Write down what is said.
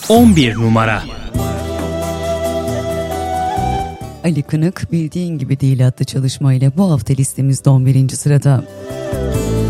11 numara. Ali Kınık Bildiğin Gibi Değil adlı çalışmayla bu hafta listemizde 11. sırada.